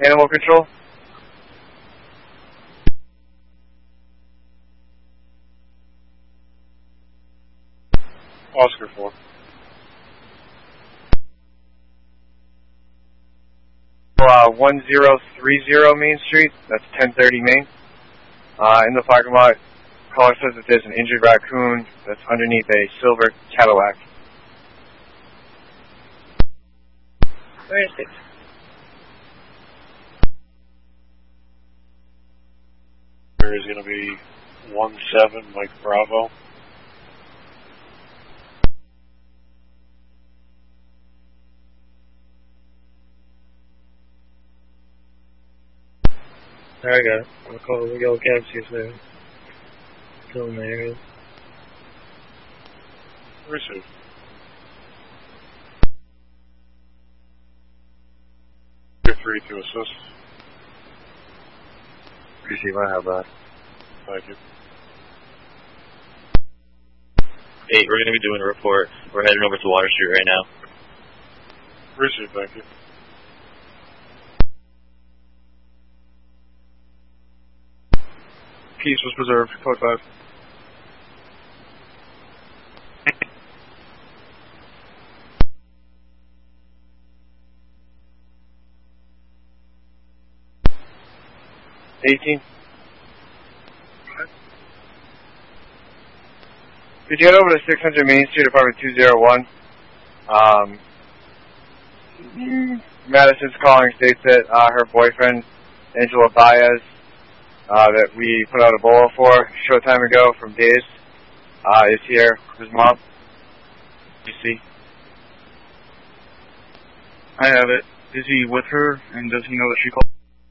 Animal Control. Oscar 4. For 1030 Main Street, that's 1030 Main. In the parking lot, caller says that there's an injured raccoon that's underneath a silver Cadillac. Where is it? There is going to be 17 Mike Bravo. There I got it. I'll call the yellow cab, see if they're still in the area. Receive. You're free to assist. Receive, I have that. Thank you. 8, we're going to be doing a report. We're heading over to Water Street right now. Receive, thank you. Peace was preserved, code 5. Could you head over to 600 Main Street, apartment 201? Madison's calling, states that her boyfriend, Angela Baez, that we put out a bolo for a short time ago from Days, is here. His mom. You see? I have it. Is he with her, and does he know that she called?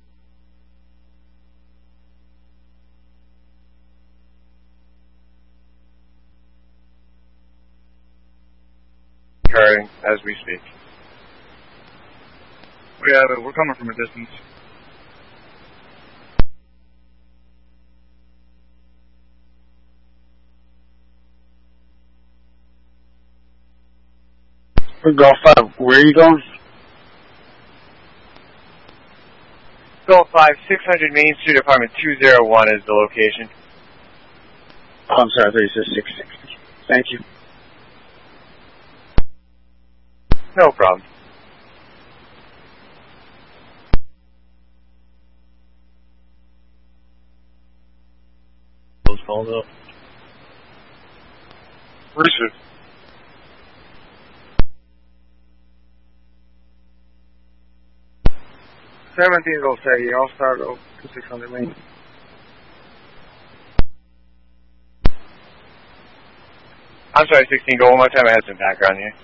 Occurring as we speak. We have it. We're coming from a distance. Golf 5, where are you going? Golf 5, 600 Main Street, apartment 201 is the location. Oh, I'm sorry, I thought you said 660. Thank you. No problem. Those called up. Receive. Will say, I'll start over to 600 Main. I'm sorry, 16, go one more time. I had some background here.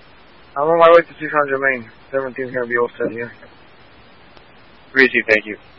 I'm on my way to 600 Main. 17's going to be all set here. Receive, thank you.